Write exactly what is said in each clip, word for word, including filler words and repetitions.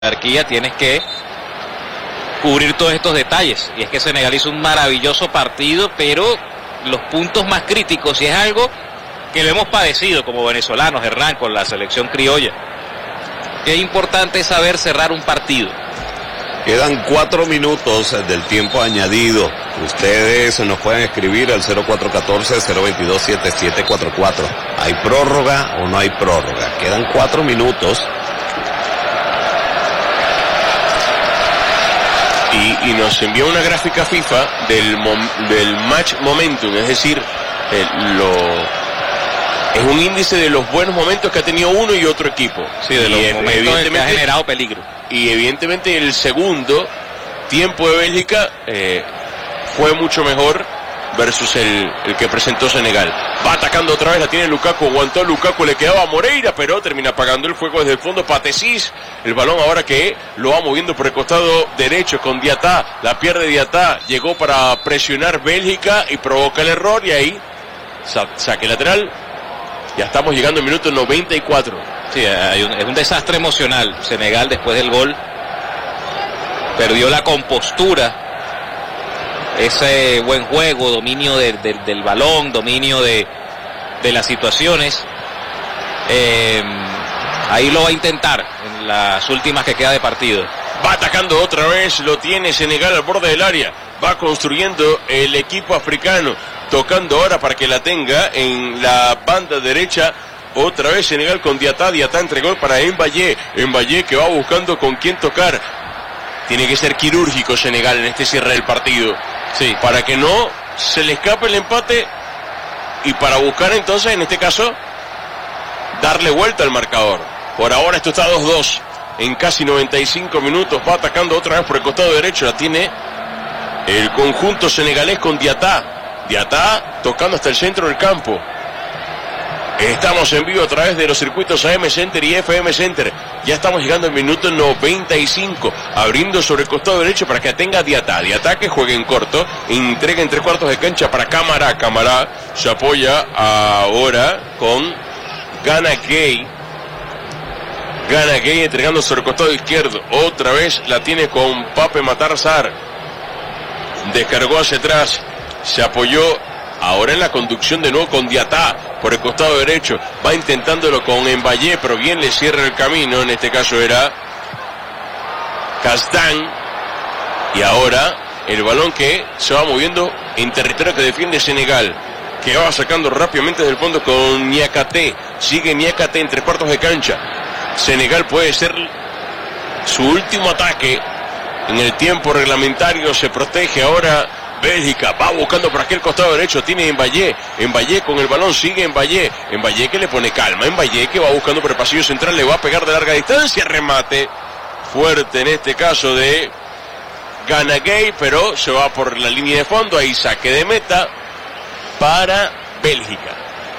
jerarquía tienes que cubrir todos estos detalles, y es que Senegal hizo un maravilloso partido, pero los puntos más críticos, y es algo que lo hemos padecido como venezolanos, Hernán, con la selección criolla, que es importante saber cerrar un partido. Quedan cuatro minutos del tiempo añadido. Ustedes nos pueden escribir al cero cuatro uno cuatro, cero dos dos, siete siete cuatro cuatro. ¿Hay prórroga o no hay prórroga? Quedan cuatro minutos. Y, y nos envió una gráfica FIFA del, mom, del match momentum, es decir, eh, lo, es un índice de los buenos momentos que ha tenido uno y otro equipo. Sí, de los y momentos en que ha generado peligro. Y evidentemente el segundo tiempo de Bélgica eh, fue mucho mejor versus el, el que presentó Senegal. Va atacando otra vez, la tiene Lukaku, aguantó Lukaku, le quedaba a Moreira, pero termina apagando el fuego desde el fondo. Patesís, el balón ahora que lo va moviendo por el costado derecho con Diatá, la pierde Diatá, llegó para presionar Bélgica y provoca el error, y ahí sa saque lateral. Ya estamos llegando al minuto noventa y cuatro. Sí, hay un, es un desastre emocional. Senegal, después del gol, perdió la compostura. Ese buen juego, dominio de, de, del balón, dominio de, de las situaciones. Eh, ahí lo va a intentar en las últimas que queda de partido. Va atacando otra vez, lo tiene Senegal al borde del área. Va construyendo el equipo africano, tocando ahora para que la tenga en la banda derecha. Otra vez Senegal con Diatá, Diatá entregó para Mbaye, Mbaye que va buscando con quién tocar. Tiene que ser quirúrgico Senegal en este cierre del partido, sí, para que no se le escape el empate y para buscar entonces, en este caso, darle vuelta al marcador. Por ahora esto está dos dos en casi noventa y cinco minutos. Va atacando otra vez por el costado derecho, la tiene el conjunto senegalés con Diatá. Diatá tocando hasta el centro del campo. Estamos en vivo a través de los circuitos A M Center y F M Center. Ya estamos llegando al minuto noventa y cinco. Abriendo sobre el costado derecho para que tenga Diatá. Diatá que juegue en corto. Entrega en tres cuartos de cancha para Camara. Camara se apoya ahora con Gana Gay. Gana Gay entregando sobre el costado izquierdo. Otra vez la tiene con Pape Matar Sarr. Descargó hacia atrás. Se apoyó ahora en la conducción de nuevo con Diatá por el costado derecho. Va intentándolo con Mbaye, pero bien le cierra el camino. En este caso era Castan. Y ahora el balón que se va moviendo en territorio que defiende Senegal, que va sacando rápidamente del fondo con Niakate. Sigue Niakate en tres cuartos de cancha. Senegal puede ser su último ataque en el tiempo reglamentario. Se protege ahora Bélgica, va buscando por aquel costado derecho, tiene Mbaye, Mbaye con el balón, sigue Mbaye, Mbaye que le pone calma, Mbaye que va buscando por el pasillo central, le va a pegar de larga distancia, remate fuerte en este caso de Gana Gay, pero se va por la línea de fondo, ahí saque de meta para Bélgica.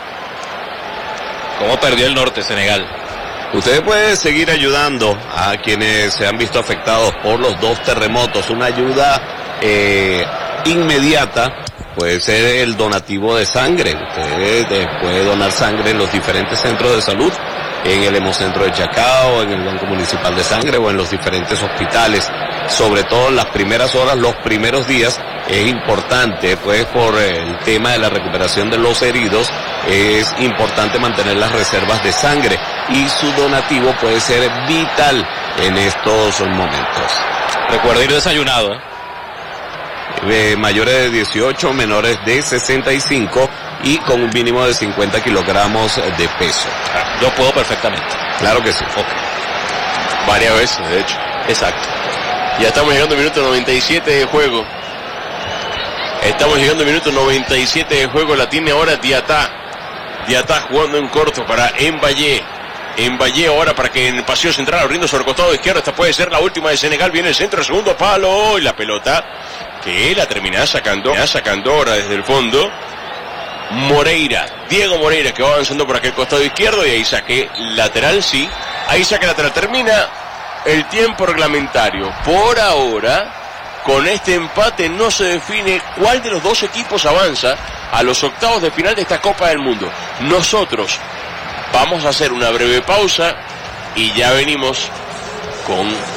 ¿Cómo perdió el norte Senegal? Usted puede seguir ayudando a quienes se han visto afectados por los dos terremotos. Una ayuda eh, inmediata puede ser el donativo de sangre. Usted puede donar sangre en los diferentes centros de salud, en el Hemocentro de Chacao, en el Banco Municipal de Sangre o en los diferentes hospitales. Sobre todo en las primeras horas, los primeros días, es importante, pues por el tema de la recuperación de los heridos, es importante mantener las reservas de sangre y su donativo puede ser vital en estos momentos. Recuerda ir desayunado, ¿eh? De mayores de dieciocho, menores de sesenta y cinco y con un mínimo de cincuenta kilogramos de peso. Yo puedo perfectamente. Claro que sí. Okay. Varias veces, de hecho. Exacto. Ya estamos llegando al minuto noventa y siete de juego. Estamos llegando al minuto noventa y siete de juego. La tiene ahora Diatá. Diatá jugando en corto para Mbaye. Mbaye ahora para que en el pasillo central abriendo sobre el costado izquierdo. Esta puede ser la última de Senegal. Viene el centro, segundo palo. Y la pelota que la termina sacando. Sacando ahora desde el fondo Moreira. Diego Moreira que va avanzando por aquel costado izquierdo. Y ahí saque lateral, sí. Ahí saque lateral. Termina el tiempo reglamentario. Por ahora, con este empate no se define cuál de los dos equipos avanza a los octavos de final de esta Copa del Mundo. Nosotros vamos a hacer una breve pausa y ya venimos con